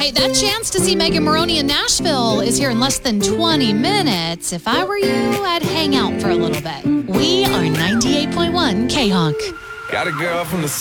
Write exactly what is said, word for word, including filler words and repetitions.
right, that chance to see Megan Maroney in Nashville is here in less than twenty minutes. If I were you, I'd hang out for a little bit. We are ninety-eight point one K-Honk. Got a girl from the